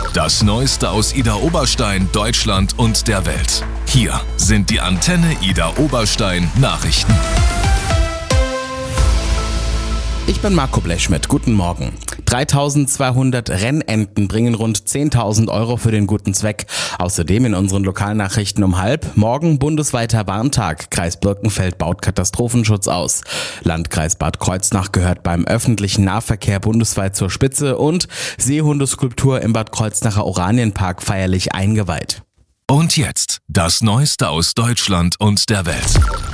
Das Neueste aus Idar-Oberstein, Deutschland und der Welt. Hier sind die Antenne Idar-Oberstein Nachrichten. Ich bin Marco Blechschmidt. Guten Morgen. 3200 Rennenten bringen rund 10.000 Euro für den guten Zweck. Außerdem in unseren Lokalnachrichten um 12:30 morgen bundesweiter Warntag. Kreis Birkenfeld baut Katastrophenschutz aus. Landkreis Bad Kreuznach gehört beim öffentlichen Nahverkehr bundesweit zur Spitze und Seehundeskulptur im Bad Kreuznacher Oranienpark feierlich eingeweiht. Und jetzt das Neueste aus Deutschland und der Welt.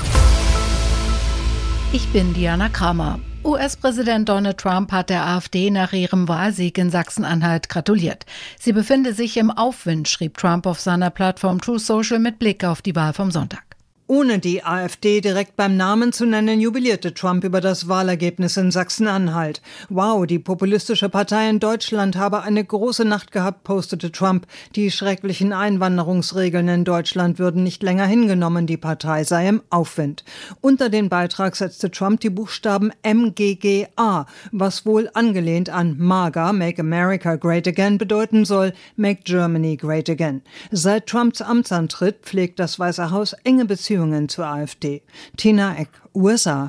Ich bin Diana Kramer. US-Präsident Donald Trump hat der AfD nach ihrem Wahlsieg in Sachsen-Anhalt gratuliert. Sie befinde sich im Aufwind, schrieb Trump auf seiner Plattform Truth Social mit Blick auf die Wahl vom Sonntag. Ohne die AfD direkt beim Namen zu nennen, jubilierte Trump über das Wahlergebnis in Sachsen-Anhalt. Wow, die populistische Partei in Deutschland habe eine große Nacht gehabt, postete Trump. Die schrecklichen Einwanderungsregeln in Deutschland würden nicht länger hingenommen, die Partei sei im Aufwind. Unter den Beitrag setzte Trump die Buchstaben MGGA, was wohl angelehnt an MAGA, Make America Great Again, bedeuten soll, Make Germany Great Again. Seit Trumps Amtsantritt pflegt das Weiße Haus enge Beziehungen zur AfD. Tina Eck, USA.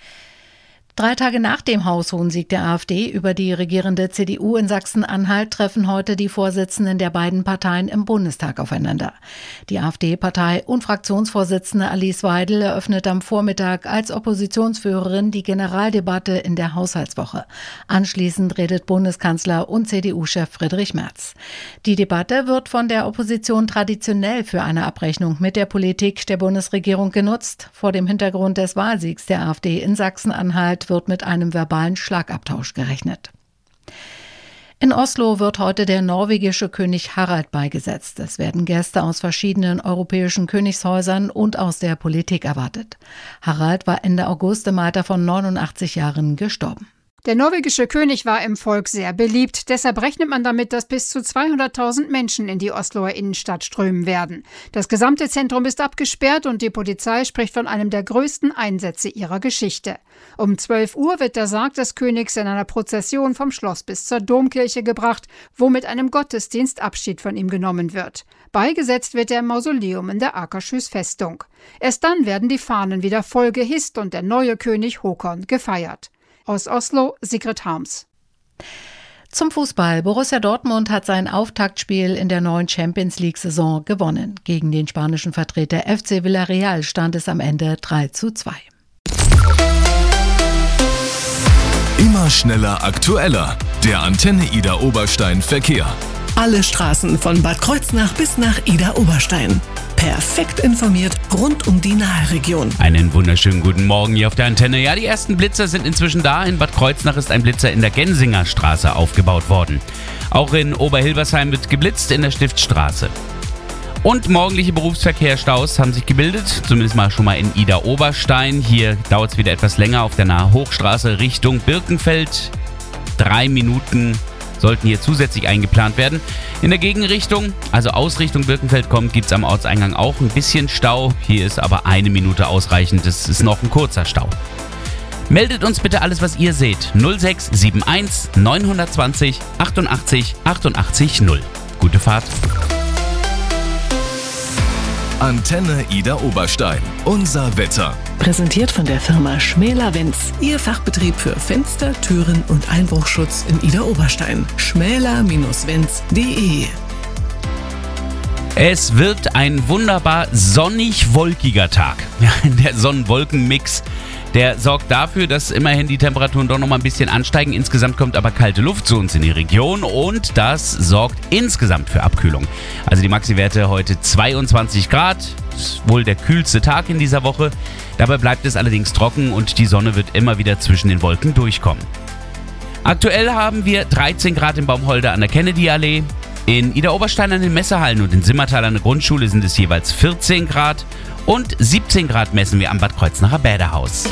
3 Tage nach dem haushohen Sieg der AfD über die regierende CDU in Sachsen-Anhalt treffen heute die Vorsitzenden der beiden Parteien im Bundestag aufeinander. Die AfD-Partei und Fraktionsvorsitzende Alice Weidel eröffnet am Vormittag als Oppositionsführerin die Generaldebatte in der Haushaltswoche. Anschließend redet Bundeskanzler und CDU-Chef Friedrich Merz. Die Debatte wird von der Opposition traditionell für eine Abrechnung mit der Politik der Bundesregierung genutzt. Vor dem Hintergrund des Wahlsiegs der AfD in Sachsen-Anhalt wird mit einem verbalen Schlagabtausch gerechnet. In Oslo wird heute der norwegische König Harald beigesetzt. Es werden Gäste aus verschiedenen europäischen Königshäusern und aus der Politik erwartet. Harald war Ende August im Alter von 89 Jahren gestorben. Der norwegische König war im Volk sehr beliebt. Deshalb rechnet man damit, dass bis zu 200.000 Menschen in die Osloer Innenstadt strömen werden. Das gesamte Zentrum ist abgesperrt und die Polizei spricht von einem der größten Einsätze ihrer Geschichte. Um 12 Uhr wird der Sarg des Königs in einer Prozession vom Schloss bis zur Domkirche gebracht, wo mit einem Gottesdienst Abschied von ihm genommen wird. Beigesetzt wird er im Mausoleum in der Akershus Festung. Erst dann werden die Fahnen wieder voll gehisst und der neue König Håkon gefeiert. Aus Oslo, Sigrid Harms. Zum Fußball. Borussia Dortmund hat sein Auftaktspiel in der neuen Champions-League-Saison gewonnen. Gegen den spanischen Vertreter FC Villarreal stand es am Ende 3:2. Immer schneller, aktueller. Der Antenne Idar-Oberstein Verkehr. Alle Straßen von Bad Kreuznach bis nach Idar-Oberstein. Perfekt informiert rund um die Nahe-Region. Einen wunderschönen guten Morgen hier auf der Antenne. Ja, die ersten Blitzer sind inzwischen da. In Bad Kreuznach ist ein Blitzer in der Gensinger Straße aufgebaut worden. Auch in Oberhilbersheim wird geblitzt in der Stiftstraße. Und morgendliche Berufsverkehrsstaus haben sich gebildet, zumindest mal schon mal in Idar-Oberstein. Hier dauert es wieder etwas länger auf der Nahe Hochstraße Richtung Birkenfeld. 3 Minuten sollten hier zusätzlich eingeplant werden. In der Gegenrichtung, also aus Richtung Birkenfeld kommt, gibt es am Ortseingang auch ein bisschen Stau. Hier ist aber 1 Minute ausreichend. Das ist noch ein kurzer Stau. Meldet uns bitte alles, was ihr seht. 0671 920 88 88 0. Gute Fahrt. Antenne Idar-Oberstein. Unser Wetter. Präsentiert von der Firma Schmäler-Wenz. Ihr Fachbetrieb für Fenster, Türen und Einbruchschutz in Idar-Oberstein. schmäler-wenz.de. Es wird ein wunderbar sonnig-wolkiger Tag. Ja, der Sonn-Wolken-Mix, der sorgt dafür, dass immerhin die Temperaturen doch noch mal ein bisschen ansteigen. Insgesamt kommt aber kalte Luft zu uns in die Region und das sorgt insgesamt für Abkühlung. Also die Maxi-Werte heute 22 Grad, ist wohl der kühlste Tag in dieser Woche. Dabei bleibt es allerdings trocken und die Sonne wird immer wieder zwischen den Wolken durchkommen. Aktuell haben wir 13 Grad in Baumholder an der Kennedy-Allee. In Idar-Oberstein an den Messehallen und in Simmertal an der Grundschule sind es jeweils 14 Grad. Und 17 Grad messen wir am Bad Kreuznacher Bäderhaus.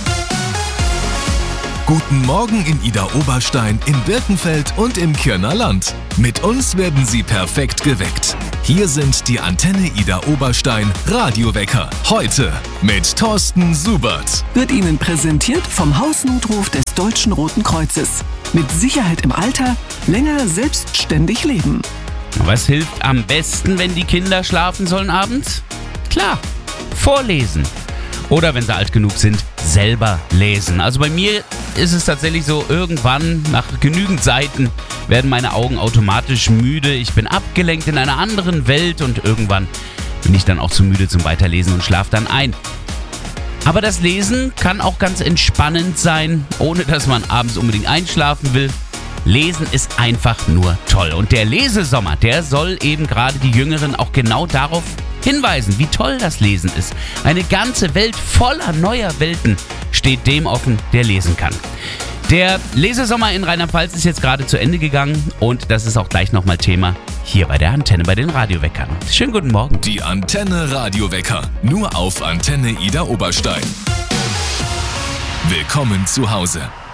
Guten Morgen in Idar-Oberstein, in Birkenfeld und im Kirner Land. Mit uns werden Sie perfekt geweckt. Hier sind die Antenne Idar-Oberstein Radiowecker. Heute mit Thorsten Subert. Wird Ihnen präsentiert vom Hausnotruf des Deutschen Roten Kreuzes. Mit Sicherheit im Alter, länger selbstständig leben. Was hilft am besten, wenn die Kinder schlafen sollen abends? Klar, vorlesen. Oder wenn sie alt genug sind, selber lesen. Also bei mir ist es tatsächlich so, irgendwann nach genügend Seiten werden meine Augen automatisch müde. Ich bin abgelenkt in einer anderen Welt und irgendwann bin ich dann auch zu müde zum Weiterlesen und schlafe dann ein. Aber das Lesen kann auch ganz entspannend sein, ohne dass man abends unbedingt einschlafen will. Lesen ist einfach nur toll. Und der Lesesommer, der soll eben gerade die Jüngeren auch genau darauf hinweisen, wie toll das Lesen ist. Eine ganze Welt voller neuer Welten steht dem offen, der lesen kann. Der Lesesommer in Rheinland-Pfalz ist jetzt gerade zu Ende gegangen und das ist auch gleich nochmal Thema hier bei der Antenne, bei den Radioweckern. Schönen guten Morgen. Die Antenne Radiowecker, nur auf Antenne Ida Oberstein. Willkommen zu Hause.